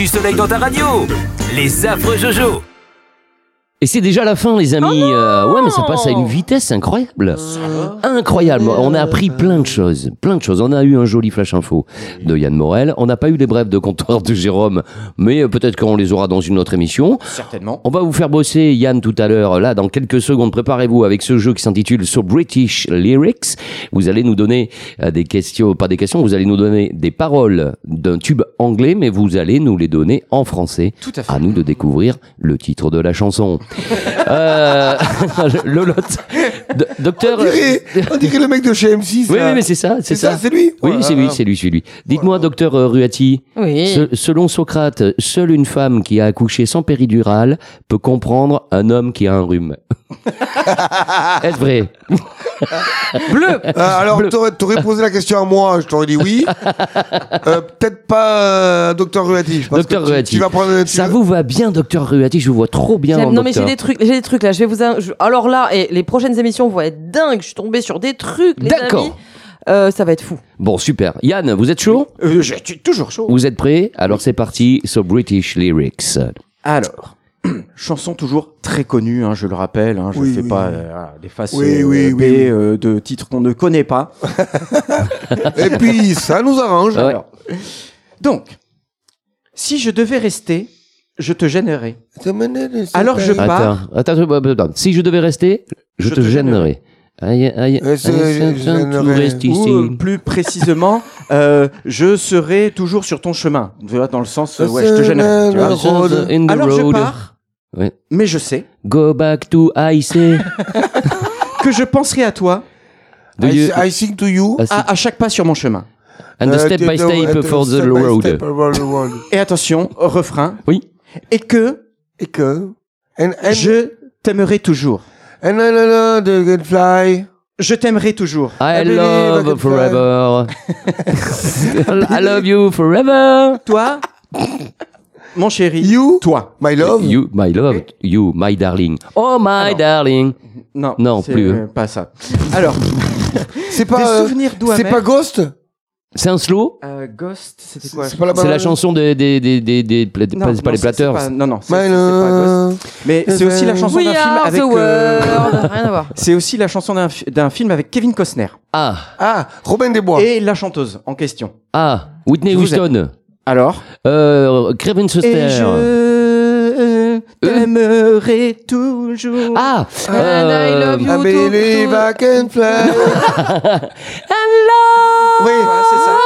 du soleil dans ta radio. Les affreux Jojo. Et c'est déjà la fin, les amis. Ouais, mais ça passe à une vitesse incroyable. Incroyable. On a appris plein de choses. On a eu un joli flash info de Yann Morel. On n'a pas eu les brèves de comptoir de Jérôme, mais peut-être qu'on les aura dans une autre émission. Certainement. On va vous faire bosser, Yann, tout à l'heure. Là, dans quelques secondes, préparez-vous avec ce jeu qui s'intitule So British Lyrics. Vous allez nous donner des questions, pas des questions, vous allez nous donner des paroles d'un tube anglais, mais vous allez nous les donner en français. Tout à fait. À nous de découvrir le titre de la chanson. Lolotte. Docteur. On dirait le mec de chez M6. Oui, mais c'est ça. C'est ça, c'est lui. Oui, c'est lui. Dites-moi, docteur Ruati. Oui. Selon Socrate, seule une femme qui a accouché sans péridurale peut comprendre un homme qui a un rhume. Est-ce vrai? Bleu. Alors, t'aurais posé la question à moi, je t'aurais dit oui. Peut-être pas Docteur Ruati. Docteur Ruati. Tu vas prendre. Ça vous va bien, docteur Ruati? Je vous vois trop bien. Non, mais j'ai des trucs là. Alors là, et les prochaines émissions vont être dingues. Je suis tombée sur des trucs, les D'accord. amis. Ça va être fou. Bon, super. Yann, vous êtes chaud? Je suis toujours chaud. Vous êtes prêts? Alors c'est parti. So British Lyrics. Alors, chanson toujours très connue, hein, je le rappelle. Hein, je ne fais pas des faces de titres qu'on ne connaît pas. Et puis, ça nous arrange. Ouais. Alors, donc, si je devais rester, je te gênerais. Alors je pars. Attends. Si je devais rester, je te gênerais. Aïe, tu restes ici. Ou plus précisément, je serai toujours sur ton chemin. Tu vois, dans le sens, je te gênerais. Tu vois. Alors je pars, mais je sais Go back to IC. que je penserai à toi I think to you. à chaque pas sur mon chemin. And the step by step for the road. Et attention, refrain. Oui. Et que je t'aimerai toujours. And the fly. Je t'aimerai toujours. I love forever. I love you forever. Toi, mon chéri. You. Toi. My love. You, my love. You, my darling. Oh, my darling. Non, c'est plus. pas ça. Alors, C'est pas. des souvenirs doux C'est amers. pas Ghost. C'est un slow? Ghost, c'était quoi? C'est pas la C'est la balade. chanson des c'est pas les Platters. Non, c'est My pas love. Ghost. Mais c'est aussi la chanson We d'un film are avec. the world. Rien à voir. C'est aussi la chanson d'un film avec Kevin Costner Ah, Robin des Bois. et la chanteuse en question. Whitney Je vous Houston. Alors. Kevin Et Costner. je t'aimerai toujours. And I love you I believe I can fly. Oui, voilà, c'est ça.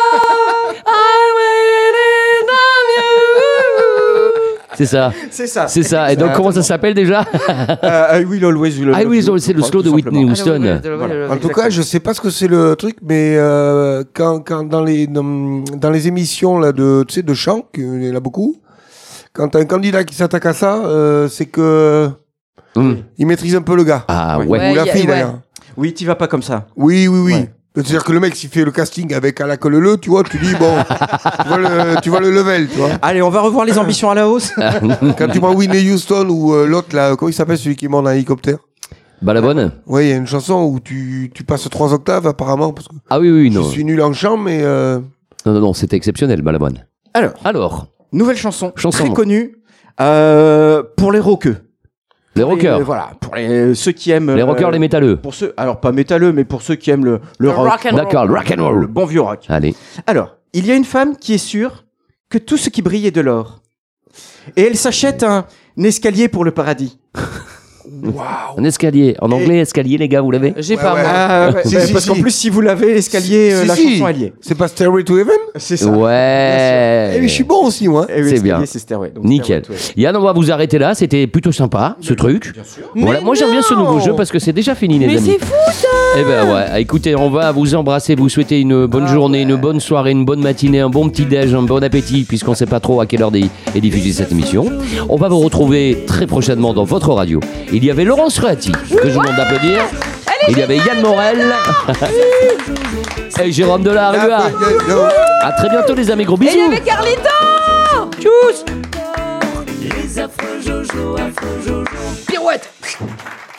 C'est ça. Et donc, comment ça s'appelle déjà? I will always will I Will Always, c'est le slow de Whitney Houston. En tout cas, je sais pas ce que c'est le truc, mais quand dans les émissions là de chant, il y en a beaucoup, quand un candidat qui s'attaque à ça, c'est que il maîtrise un peu le gars. Ah ouais. Ou la fille d'ailleurs. Oui, t'y vas pas comme ça. Oui. Ouais. C'est-à-dire que le mec, s'il fait le casting avec à la colle tu vois, tu dis bon, tu vois le level, tu vois. Allez, on va revoir les ambitions à la hausse. Quand tu vois Whitney Houston ou l'autre là, comment il s'appelle celui qui monte en hélicoptère? Balabone. Oui, il y a une chanson où tu passes 3 octaves apparemment parce que Oui, non. je suis nul en chant, mais Non, c'était exceptionnel, Balabone. Alors, nouvelle chanson. Chanson. Très connue pour les rockeux. les rockers. Voilà, pour ceux qui aiment. Les rockers, les métalleux. Pour ceux, alors pas métalleux, mais pour ceux qui aiment le rock. rock and roll. D'accord, le rock and Le roll. bon vieux rock. Allez. Alors, il y a une femme qui est sûre que tout ce qui brille est de l'or. Et elle s'achète un escalier pour le paradis. Un escalier. En anglais, escalier, les gars, vous l'avez? J'ai Ouais, pas ouais. moi. Parce qu'en plus, si vous l'avez, l'escalier, la chanson, elle y est. C'est pas Stairway to Heaven? C'est ça. Ouais. Eh, mais je suis bon aussi, moi. Eh oui, C'est l'escalier, bien. c'est Stairway. Donc Nickel. Stairway to Heaven. Yann, on va vous arrêter là. C'était plutôt sympa, ce truc. Bien sûr. Voilà, Mais moi j'aime bien ce non. nouveau jeu parce que c'est déjà fini, les Mais amis. c'est fou ça. Eh ben ouais, écoutez, on va vous embrasser, vous souhaiter une bonne journée, une bonne soirée, une bonne matinée, un bon petit-déj, un bon appétit, puisqu'on sait pas trop à quelle heure est diffusée cette émission. On va vous retrouver très prochainement dans votre radio. Il y avait Laurence Ruati, que je vous demande d'applaudir. Il y avait Yann Morel. Et Jérôme Delarue. À très bientôt, les amis, gros Et il y bisous. avait Carlito. Tchuss. Les affreux Jojo, affreux Jojo. Pirouette.